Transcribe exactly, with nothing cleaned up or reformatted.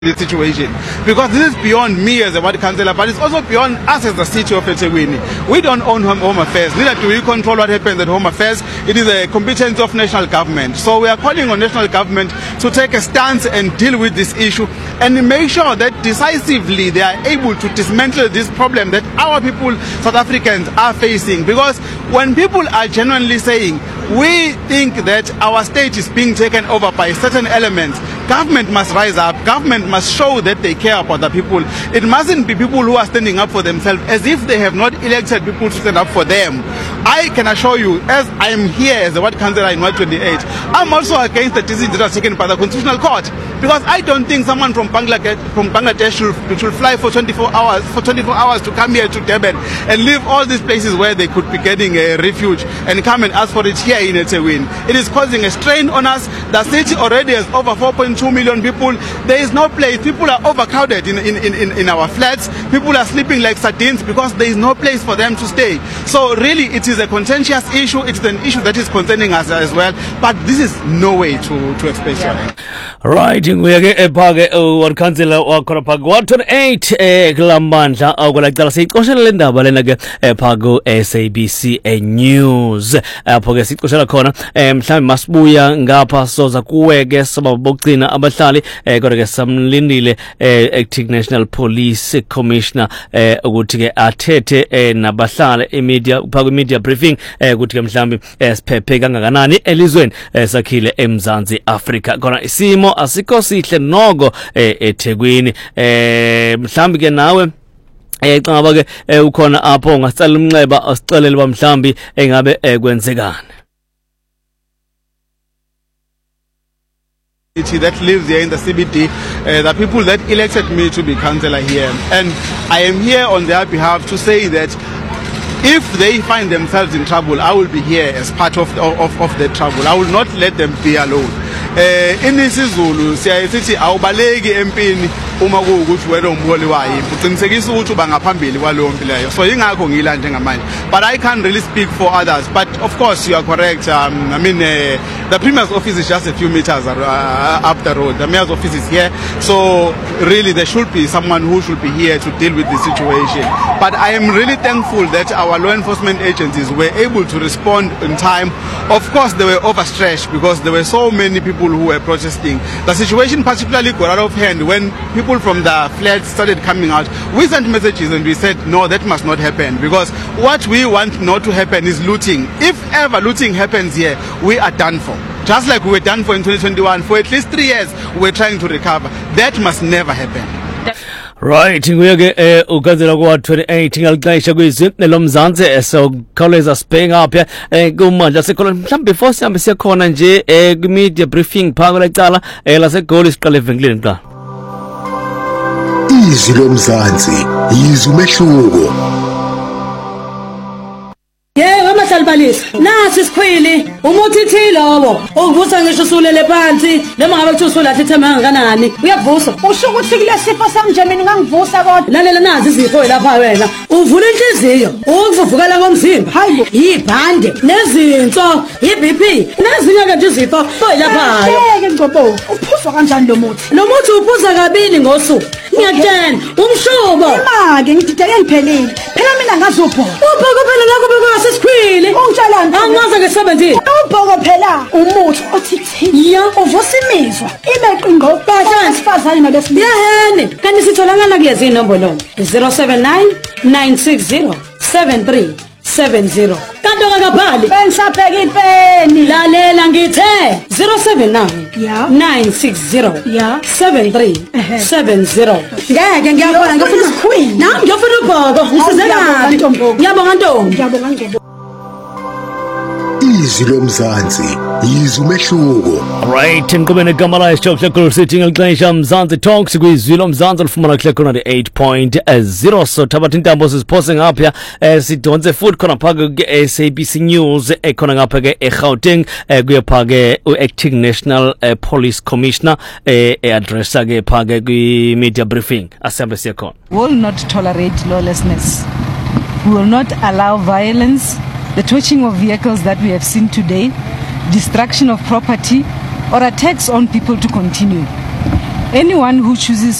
this situation, because this is beyond me as a ward councillor, but it's also beyond us as the city of eThekwini. We don't own home, home affairs, neither do we control what happens at home affairs. It is a competence of national government. So we are calling on national government to take a stance and deal with this issue and make sure that decisively they are able to dismantle this problem that our people, South Africans, are facing. Because when people are genuinely saying, we think that our state is being taken over by certain elements, government must rise up, government must show that they care about the people. It mustn't be people who are standing up for themselves as if they have not elected people to stand up for them. I can assure you, as I am here as a ward councillor in Ward twenty-eight, I'm also against the decision that was taken by the Constitutional Court, because I don't think someone from Bangladesh, from Bangladesh should, should fly for twenty-four hours for twenty-four hours to come here to Durban and leave all these places where they could be getting a refuge and come and ask for it here in eThekwini. It is causing a strain on us. The city already has over four point two million people. There is no place. People are overcrowded in, in, in, in our flats. People are sleeping like sardines because there is no place for them to stay. So really it is a contentious issue. It's an issue that is concerning us as well. But this is no way to, to express yeah. Right, nguyake ephake ward councillor wakhona phaka Ward twenty-eight ekulamandla akulacala sicoshela le ndaba lena ke phako S A B C News apho ke sicoshela khona mhlawumbe masibuya ngapha soza kuweke sababa bokugcina abahlali kodwa ke samlindile acting National Police Commissioner ukuthi ke athethe nabahlali emedia phako media briefing ukuthi ke mhlawumbe siphephe kangakanani elizweni sakhile eMzansi Africa khona isimo asikho sihle noko eThekwini mhlawumbe ke nawe eh caba ke ukhona apho ngasicela umnxeba asicelele ba mhlawumbe engabe kwenzekani that lives here in the C B D, uh, the people that elected me to be councillor here, and I am here on their behalf to say that if they find themselves in trouble, I will be here as part of of, of the trouble. I will not let them be alone. Eh inisizulu siyayisithi awubaleki empini uma kuukuthi wena umholi wayo uqinisekisa ukuthi uba ngaphambili kwaleyo mpileyo. So ingakho ngila njengamanje, but I can't really speak for others. But of course you are correct. um, I mean uh, the Premier's office is just a few meters uh, up the road. The Mayor's office is here, so really there should be someone who should be here to deal with the situation. But I am really thankful that our law enforcement agencies were able to respond in time. Of course they were overstretched because there were so many people who were protesting. The situation particularly got out of hand when people from the flats started coming out. We sent messages and we said no, that must not happen, because what we want not to happen is looting. If ever looting happens here, we are done for. Just like we were done for in twenty twenty-one. For at least three years we were trying to recover. That must never happen. Right, nguyake eh ukazela kwa twenty-eight ngalixesha kwizwi lomzansi esokhawuleza sibhenga apha eh kumandla sekhona mhlawumbe before sihambe siyakhona nje eh ku media briefing phaka lecala eh laseGoli siqale evenkileni kuqala izwi lomzansi izwi umehluko. Yebo mahlalibalisa nasi sikhwili umuthi thi lowo uvusa ngisho usulele phansi noma ngabe kuthi usulahle ithema kangakanani uyavusa usho ukuthi kule sifo samnje mina ngangivusa kodwa lalela nazi izifo lapha wena uvula inhliziyo ukuvuvukala komzimba hayibo yibhande nezinso iB P nezinye ke nje izifo lapha ngeke ngqobo uphuzwa kanjani lo muthi lo muthi uphuza kabili ngosuku ngiyakutshela umshubo imake ngidideke ngiphelile phela mina ngazopho ubhoko phela lakho bekuya sesikhwili ungitshela nto angaze ngesebenzini ubhoko phela umuthi othi thi ya uvusa imizwa ibe qingo bahlanje sifazane nabesibili yehene kanti sitholakala kulezi inombolo zero seven nine nine six zero seven three seven zero kanti ngakabhali bengisabheka ipeni lalela ngithe zero seven nine yeah nine six zero yeah seven three seven zero ngeke ngiyabona ngifuna isikhwini nami ngiyofuna ubhoko ngisizelapi ngiyabonga ntombi ngiyabonga ngiyabonga izwi lomzansi izwi umehluko. Right, ngikubene igama la isitshoko seGoli City ngalixesha Mzansi Talks kwizwi lomzansi lifumana kule khona eight point zero. So thabatha intambo siziphose ngapha sidonse futhi khona phaka ke S A B C News ekhona ngapha ke eGauteng kuye phaka uActing National Police Commissioner eaddressa ke phaka kwi media briefing asembe siyakhona. We will not tolerate lawlessness. We will not allow violence, the torching of vehicles that we have seen today, destruction of property, or attacks on people to continue. anyone who chooses